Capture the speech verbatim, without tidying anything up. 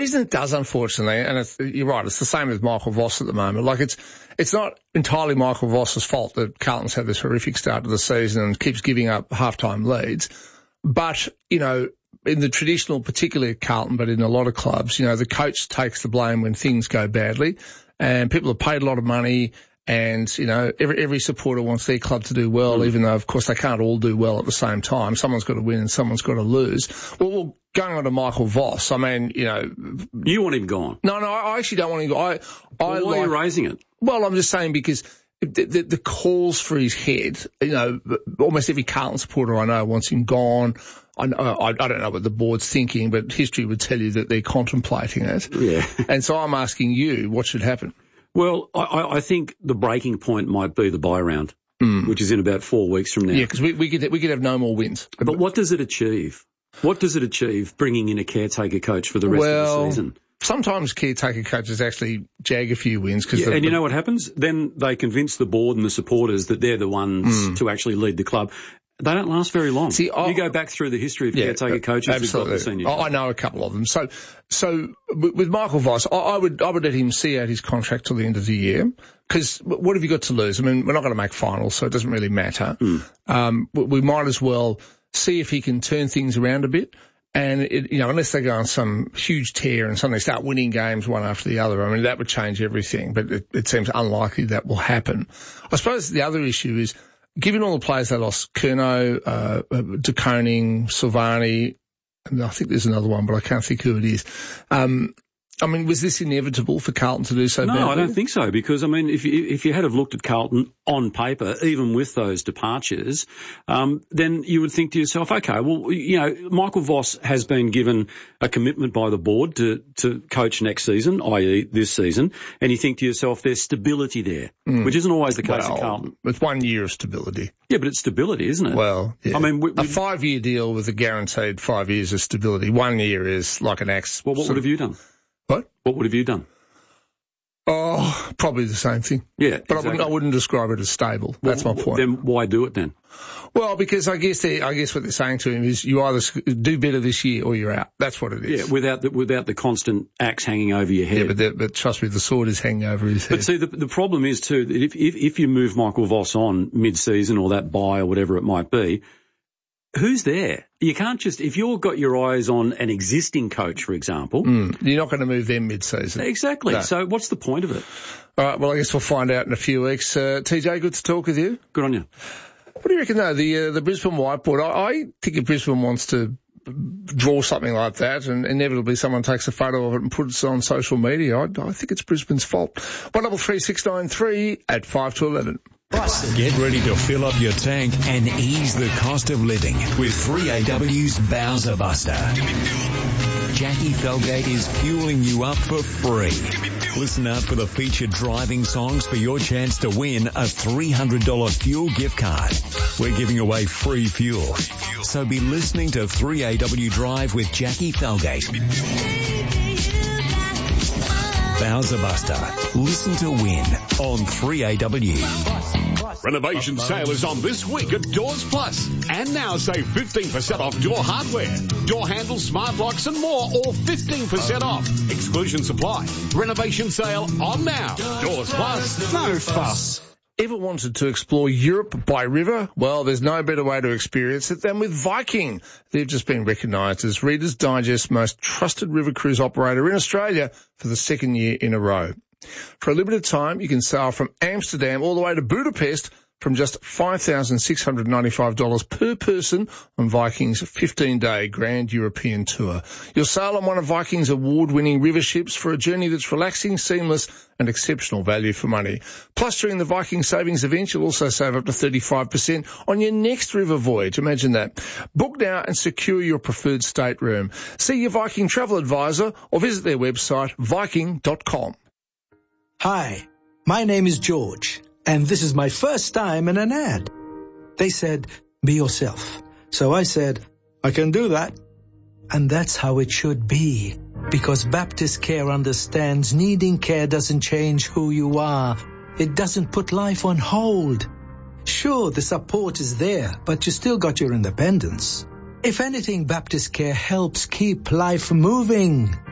reason it does, unfortunately, and it's, you're right, it's the same with Michael Voss at the moment. Like, it's it's not entirely Michael Voss's fault that Carlton's had this horrific start to the season and keeps giving up halftime leads. But, you know, in the traditional, particularly at Carlton, but in a lot of clubs, you know, the coach takes the blame when things go badly, and people have paid a lot of money. And, you know, every every supporter wants their club to do well, mm. even though, of course, they can't all do well at the same time. Someone's got to win and someone's got to lose. Well, well going on to Michael Voss, I mean, you know... You want him gone? No, no, I actually don't want him gone. I, well, I why like, are you raising it? Well, I'm just saying because the, the, the calls for his head, you know, almost every Carlton supporter I know wants him gone. I, I, I don't know what the board's thinking, but history would tell you that they're contemplating it. Yeah. And so I'm asking you, what should happen? Well, I, I think the breaking point might be the bye round, mm. which is in about four weeks from now. Yeah, because we, we could we could have no more wins. But what does it achieve? What does it achieve bringing in a caretaker coach for the rest well, of the season? Sometimes caretaker coaches actually jag a few wins. Cause yeah, the, and you know what happens? Then they convince the board and the supporters that they're the ones mm. to actually lead the club. They don't last very long. See, I, you go back through the history of yeah, caretaker coaches. Absolutely. Got the senior I know a couple of them. So, so with Michael Voss, I, I would, I would let him see out his contract till the end of the year. Because what have you got to lose? I mean, we're not going to make finals, so it doesn't really matter. Mm. Um, we might as well see if he can turn things around a bit. And it, you know, unless they go on some huge tear and suddenly start winning games one after the other, I mean, that would change everything. But it, it seems unlikely that will happen. I suppose the other issue is, given all the players they lost, Curnow, uh, De Koning, Silvani, and I think there's another one, but I can't think who it is. Um, I mean, was this inevitable for Carlton to do so no, badly? I don't think so, because, I mean, if you, if you had have looked at Carlton on paper, even with those departures, um, then you would think to yourself, okay, well, you know, Michael Voss has been given a commitment by the board to, to coach next season, that is this season, and you think to yourself, there's stability there, mm. which isn't always the case well, at Carlton. It's one year of stability. Yeah, but it's stability, isn't it? Well, yeah. I mean, we, we, a five-year deal with a guaranteed five years of stability. One year is like an axe. Well, what would have you done? What? What would have you done? Oh, probably the same thing. Yeah, but exactly. I, wouldn't, I wouldn't describe it as stable. That's well, my point. Then why do it then? Well, because I guess they, I guess what they're saying to him is you either do better this year or you're out. That's what it is. Yeah, without the, without the constant axe hanging over your head. Yeah, but, the, but trust me, the sword is hanging over his head. But see, the, the problem is too that if, if if you move Michael Voss on mid-season or that bye or whatever it might be, who's there? You can't just, if you've got your eyes on an existing coach, for example. Mm, you're not going to move them mid-season. Exactly. No. So what's the point of it? All right, well, I guess we'll find out in a few weeks. Uh, T J, good to talk with you. Good on you. What do you reckon, though, the uh, the Brisbane whiteboard? I, I think if Brisbane wants to draw something like that and inevitably someone takes a photo of it and puts it on social media, I, I think it's Brisbane's fault. one double three six nine three at five to eleven. Get ready to fill up your tank and ease the cost of living with three A W's Bowser Buster. Jackie Felgate is fueling you up for free. Listen out for the featured driving songs for your chance to win a three hundred dollars fuel gift card. We're giving away free fuel. So be listening to three A W Drive with Jackie Felgate. Bowser Buster. Listen to win on three A W. Renovation sale is on this week at Doors Plus. And now save fifteen percent off door hardware, door handles, smart locks and more, all fifteen percent off. Exclusion supply. Renovation sale on now. Doors Plus. No fuss. Ever wanted to explore Europe by river? Well, there's no better way to experience it than with Viking. They've just been recognised as Reader's Digest's most trusted river cruise operator in Australia for the second year in a row. For a limited time, you can sail from Amsterdam all the way to Budapest from just five thousand six hundred ninety-five dollars per person on Viking's fifteen-day Grand European Tour. You'll sail on one of Viking's award-winning river ships for a journey that's relaxing, seamless and exceptional value for money. Plus, during the Viking Savings event, you'll also save up to thirty-five percent on your next river voyage. Imagine that. Book now and secure your preferred stateroom. See your Viking travel advisor or visit their website, viking dot com. Hi, my name is George, and this is my first time in an ad. They said, be yourself. So I said, I can do that. And that's how it should be, because Baptist Care understands needing care doesn't change who you are. It doesn't put life on hold. Sure, the support is there, but you still got your independence. If anything, Baptist Care helps keep life moving.